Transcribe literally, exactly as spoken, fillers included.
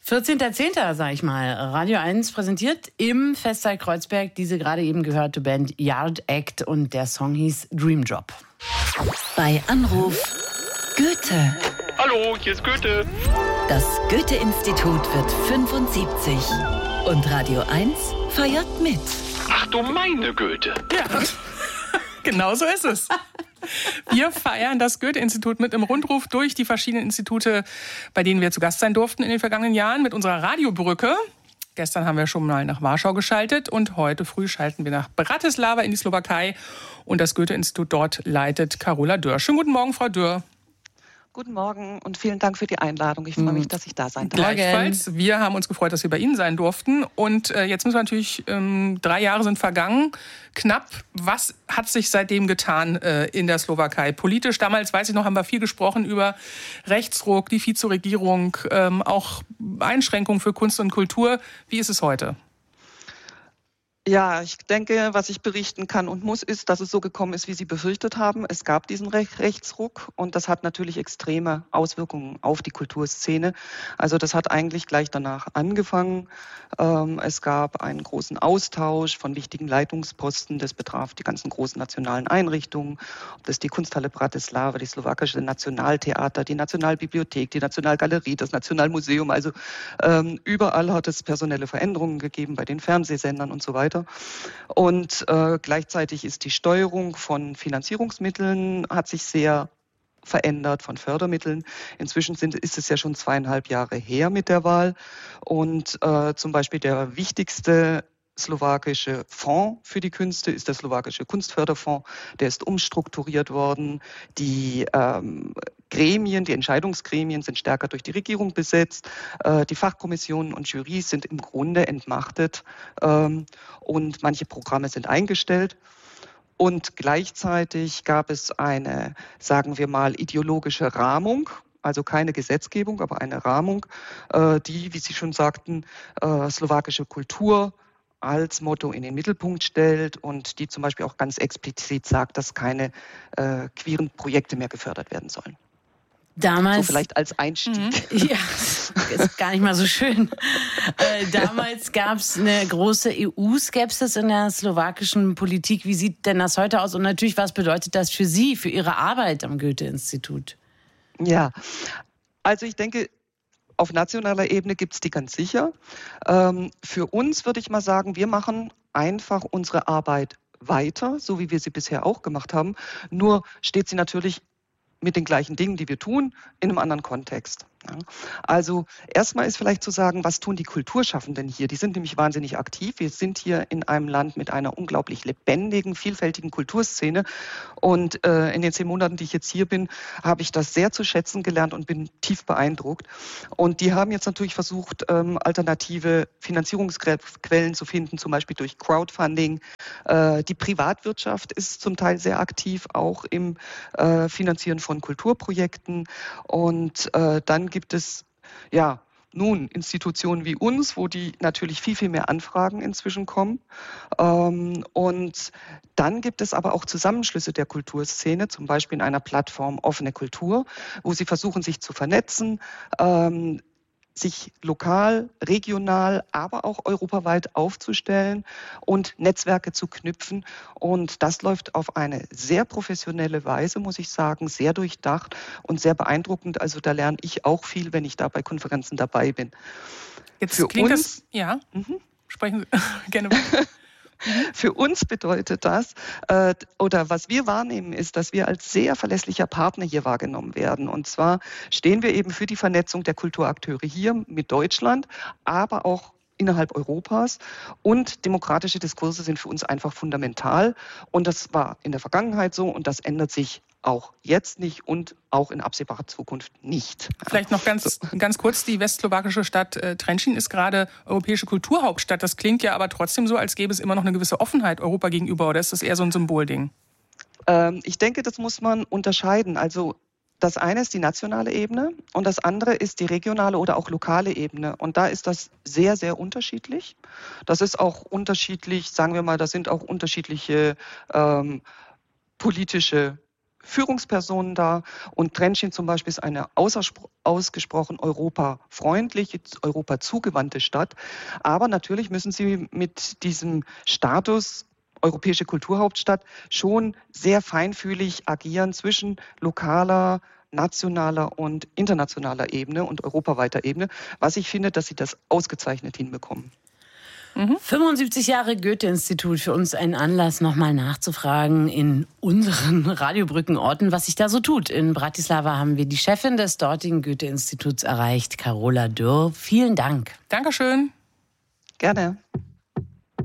vierzehnter zehnter sag ich mal. Radio eins präsentiert im Festsaal Kreuzberg diese gerade eben gehörte Band Yard Act und der Song hieß Dream Job. Bei Anruf Goethe. Hallo, hier ist Goethe. Das Goethe-Institut wird fünfundsiebzig und Radio eins feiert mit. Ach du meine Goethe. Ja, genau so ist es. Wir feiern das Goethe-Institut mit im Rundruf durch die verschiedenen Institute, bei denen wir zu Gast sein durften in den vergangenen Jahren mit unserer Radiobrücke. Gestern haben wir schon mal nach Warschau geschaltet und heute früh schalten wir nach Bratislava in die Slowakei. Und das Goethe-Institut dort leitet Carola Dürr. Schönen guten Morgen, Frau Dürr. Guten Morgen und vielen Dank für die Einladung. Ich freue mich, dass ich da sein darf. Gleichfalls. Wir haben uns gefreut, dass wir bei Ihnen sein durften. Und äh, jetzt müssen wir natürlich, ähm, drei Jahre sind vergangen, knapp. Was hat sich seitdem getan äh, in der Slowakei? Politisch, damals, weiß ich noch, haben wir viel gesprochen über Rechtsruck, die Vizeregierung, ähm, auch Einschränkungen für Kunst und Kultur. Wie ist es heute? Ja, ich denke, was ich berichten kann und muss, ist, dass es so gekommen ist, wie Sie befürchtet haben. Es gab diesen Rech- Rechtsruck und das hat natürlich extreme Auswirkungen auf die Kulturszene. Also das hat eigentlich gleich danach angefangen. Ähm, es gab einen großen Austausch von wichtigen Leitungsposten. Das betraf die ganzen großen nationalen Einrichtungen, ob das die Kunsthalle Bratislava, die slowakische Nationaltheater, die Nationalbibliothek, die Nationalgalerie, das Nationalmuseum. Also ähm, überall hat es personelle Veränderungen gegeben bei den Fernsehsendern und so weiter. Und äh, gleichzeitig ist die Steuerung von Finanzierungsmitteln hat sich sehr verändert, von Fördermitteln. Inzwischen sind, ist es ja schon zweieinhalb Jahre her mit der Wahl. Und äh, zum Beispiel der wichtigste slowakische Fonds für die Künste ist der slowakische Kunstförderfonds. Der ist umstrukturiert worden. Die ähm, Gremien, die Entscheidungsgremien sind stärker durch die Regierung besetzt. Äh, die Fachkommissionen und Jurys sind im Grunde entmachtet ähm, und manche Programme sind eingestellt. Und gleichzeitig gab es eine, sagen wir mal, ideologische Rahmung. Also keine Gesetzgebung, aber eine Rahmung, äh, die, wie Sie schon sagten, äh, slowakische Kultur als Motto in den Mittelpunkt stellt und die zum Beispiel auch ganz explizit sagt, dass keine äh, queeren Projekte mehr gefördert werden sollen. Damals, so vielleicht als Einstieg. Mhm. Ja, ist gar nicht mal so schön. Äh, damals gab es eine große E U-Skepsis in der slowakischen Politik. Wie sieht denn das heute aus? Und natürlich, was bedeutet das für Sie, für Ihre Arbeit am Goethe-Institut? Ja, also ich denke, auf nationaler Ebene gibt es die ganz sicher. Ähm, für uns würde ich mal sagen, wir machen einfach unsere Arbeit weiter, so wie wir sie bisher auch gemacht haben. Nur steht sie natürlich mit den gleichen Dingen, die wir tun, in einem anderen Kontext. Ja. Also erstmal ist vielleicht zu sagen, was tun die Kulturschaffenden hier? Die sind nämlich wahnsinnig aktiv. Wir sind hier in einem Land mit einer unglaublich lebendigen, vielfältigen Kulturszene. Und äh, in den zehn Monaten, die ich jetzt hier bin, habe ich das sehr zu schätzen gelernt und bin tief beeindruckt. Und die haben jetzt natürlich versucht, ähm, alternative Finanzierungsquellen zu finden, zum Beispiel durch Crowdfunding. Äh, die Privatwirtschaft ist zum Teil sehr aktiv, auch im äh, Finanzieren von Kulturprojekten. Und äh, dann gibt es ja nun Institutionen wie uns, wo die natürlich viel, viel mehr Anfragen inzwischen kommen. Ähm, und dann gibt es aber auch Zusammenschlüsse der Kulturszene, zum Beispiel in einer Plattform Offene Kultur, wo sie versuchen, sich zu vernetzen, ähm, sich lokal, regional, aber auch europaweit aufzustellen und Netzwerke zu knüpfen. Und das läuft auf eine sehr professionelle Weise, muss ich sagen, sehr durchdacht und sehr beeindruckend. Also da lerne ich auch viel, wenn ich da bei Konferenzen dabei bin. Jetzt Für klingt uns, das, ja, mhm. sprechen Sie gerne weiter. Für uns bedeutet das, äh, oder was wir wahrnehmen, ist, dass wir als sehr verlässlicher Partner hier wahrgenommen werden. Und zwar stehen wir eben für die Vernetzung der Kulturakteure hier mit Deutschland, aber auch innerhalb Europas. Und demokratische Diskurse sind für uns einfach fundamental. Und das war in der Vergangenheit so und das ändert sich auch jetzt nicht und auch in absehbarer Zukunft nicht. Vielleicht noch ganz, ganz kurz, die westslowakische Stadt äh, Trenčín ist gerade europäische Kulturhauptstadt. Das klingt ja aber trotzdem so, als gäbe es immer noch eine gewisse Offenheit Europa gegenüber, oder ist das eher so ein Symbolding? Ähm, ich denke, das muss man unterscheiden. Also das eine ist die nationale Ebene und das andere ist die regionale oder auch lokale Ebene. Und da ist das sehr, sehr unterschiedlich. Das ist auch unterschiedlich, sagen wir mal, das sind auch unterschiedliche ähm, politische Führungspersonen da und Trenčín zum Beispiel ist eine ausgesprochen europafreundliche, Europa zugewandte Stadt. Aber natürlich müssen sie mit diesem Status europäische Kulturhauptstadt schon sehr feinfühlig agieren zwischen lokaler, nationaler und internationaler Ebene und europaweiter Ebene, was ich finde, dass sie das ausgezeichnet hinbekommen. Mhm. fünfundsiebzig Jahre Goethe-Institut, für uns ein Anlass, nochmal nachzufragen in unseren Radiobrückenorten, was sich da so tut. In Bratislava haben wir die Chefin des dortigen Goethe-Instituts erreicht, Karola Dürr. Vielen Dank. Dankeschön. Gerne.